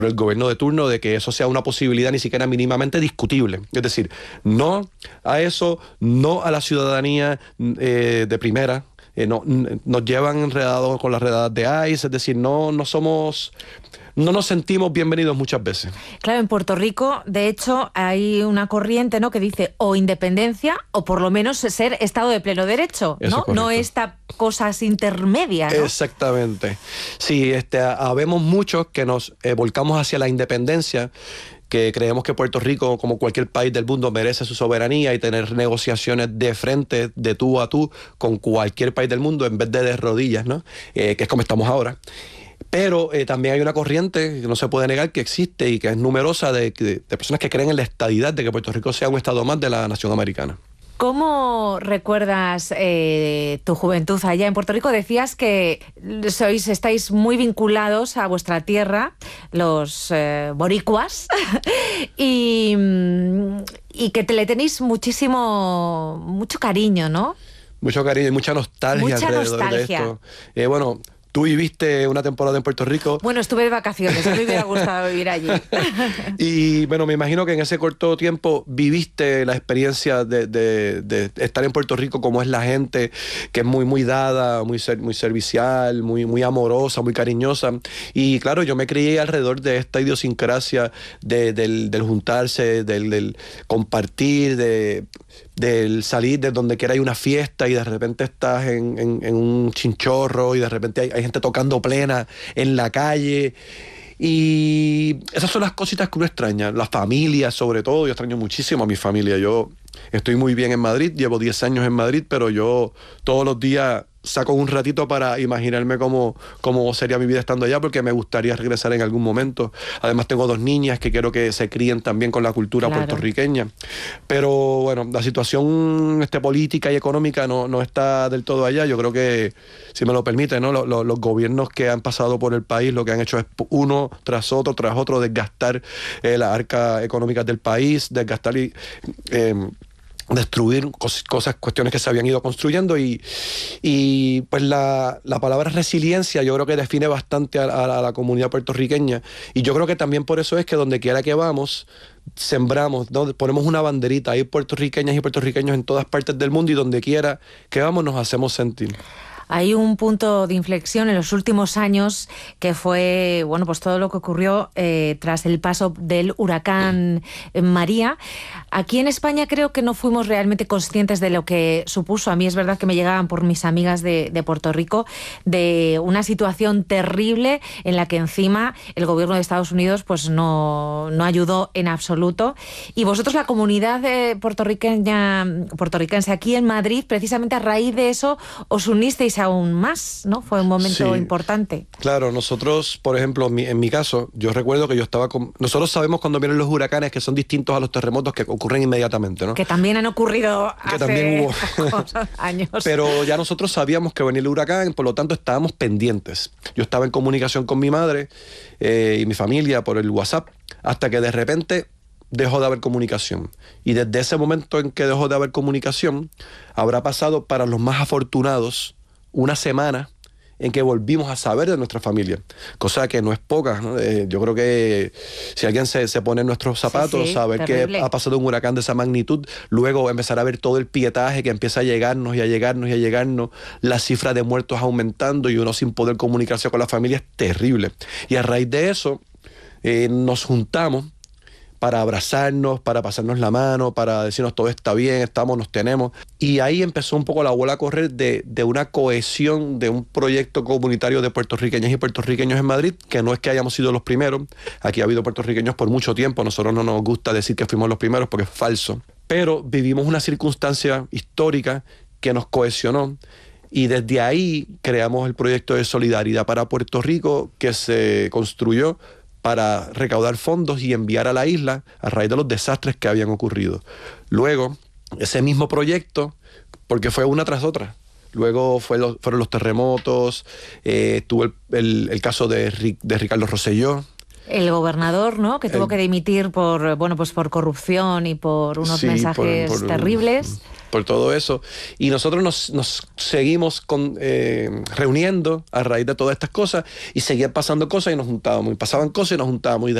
el gobierno de turno de que eso sea una posibilidad ni siquiera mínimamente discutible. Es decir, no a eso, no a la ciudadanía de primera. Nos llevan enredados con las redadas de ICE, es decir, no nos sentimos bienvenidos muchas veces. Claro, en Puerto Rico, de hecho, hay una corriente, ¿no?, que dice o independencia o por lo menos ser Estado de pleno derecho, ¿no? No esta cosas intermedias, ¿no? Exactamente. Sí, habemos muchos que nos volcamos hacia la independencia, que creemos que Puerto Rico, como cualquier país del mundo, merece su soberanía y tener negociaciones de frente, de tú a tú, con cualquier país del mundo, en vez de rodillas, ¿no? Que es como estamos ahora. Pero también hay una corriente que no se puede negar que existe y que es numerosa de personas que creen en la estadidad, de que Puerto Rico sea un estado más de la nación americana. ¿Cómo recuerdas tu juventud allá en Puerto Rico? Decías que estáis muy vinculados a vuestra tierra, los boricuas, y que le tenéis mucho cariño, ¿no? Mucho cariño y mucha nostalgia alrededor de esto. Bueno, tú viviste una temporada en Puerto Rico. Bueno, estuve de vacaciones, a mí me hubiera gustado vivir allí. Y bueno, me imagino que en ese corto tiempo viviste la experiencia de estar en Puerto Rico, como es la gente, que es muy, muy dada, muy servicial, muy amorosa, muy cariñosa. Y claro, yo me crié alrededor de esta idiosincrasia del juntarse, del compartir, del salir de donde quiera hay una fiesta y de repente estás en un chinchorro y de repente hay gente tocando plena en la calle. Y esas son las cositas que uno extraña. La familia, sobre todo. Yo extraño muchísimo a mi familia. Yo estoy muy bien en Madrid, llevo 10 años en Madrid, pero yo todos los días saco un ratito para imaginarme cómo sería mi vida estando allá, porque me gustaría regresar en algún momento. Además tengo 2 niñas que quiero que se críen también con la cultura puertorriqueña. Pero bueno, la situación política y económica no está del todo allá. Yo creo que, si me lo permite, ¿no? Los gobiernos que han pasado por el país lo que han hecho es uno tras otro desgastar las arcas económicas del país, desgastar y destruir cuestiones que se habían ido construyendo y pues la palabra resiliencia yo creo que define bastante a la comunidad puertorriqueña, y yo creo que también por eso es que donde quiera que vamos sembramos, ¿no? Ponemos una banderita, hay puertorriqueñas y puertorriqueños en todas partes del mundo y donde quiera que vamos nos hacemos sentir. Hay un punto de inflexión en los últimos años que fue, bueno, pues todo lo que ocurrió tras el paso del huracán María. Aquí en España creo que no fuimos realmente conscientes de lo que supuso. A mí es verdad que me llegaban por mis amigas de Puerto Rico de una situación terrible en la que encima el gobierno de Estados Unidos pues no ayudó en absoluto. Y vosotros, la comunidad puertorriquense aquí en Madrid, precisamente a raíz de eso os unisteis aún más, ¿no? Fue un momento importante. Claro, nosotros, por ejemplo, en mi caso, yo recuerdo que yo estaba nosotros sabemos cuando vienen los huracanes que son distintos a los terremotos que ocurren inmediatamente, ¿no? Que también han ocurrido hace años. Pero ya nosotros sabíamos que venía el huracán, por lo tanto estábamos pendientes. Yo estaba en comunicación con mi madre y mi familia por el WhatsApp, hasta que de repente dejó de haber comunicación. Y desde ese momento en que dejó de haber comunicación, habrá pasado, para los más afortunados, una semana en que volvimos a saber de nuestra familia, cosa que no es poca, ¿no? Yo creo que si alguien se pone en nuestros zapatos, saber terrible, que ha pasado un huracán de esa magnitud, luego empezar a ver todo el pietaje que empieza a llegarnos, la cifra de muertos aumentando y uno sin poder comunicarse con la familia, es terrible. Y a raíz de eso nos juntamos para abrazarnos, para pasarnos la mano, para decirnos todo está bien, nos tenemos. Y ahí empezó un poco la bola a correr de una cohesión, de un proyecto comunitario de puertorriqueñas y puertorriqueños en Madrid, que no es que hayamos sido los primeros. Aquí ha habido puertorriqueños por mucho tiempo. A nosotros no nos gusta decir que fuimos los primeros porque es falso. Pero vivimos una circunstancia histórica que nos cohesionó. Y desde ahí creamos el proyecto de Solidaridad para Puerto Rico, que se construyó para recaudar fondos y enviar a la isla a raíz de los desastres que habían ocurrido. Luego, ese mismo proyecto, porque fue una tras otra, luego fueron los terremotos, tuvo el caso de Ricardo Rosselló. El gobernador, ¿no?, que tuvo que dimitir por corrupción y por unos mensajes terribles. por todo eso. Y nosotros nos seguimos reuniendo a raíz de todas estas cosas y seguían pasando cosas y nos juntábamos. Y pasaban cosas y nos juntábamos. Y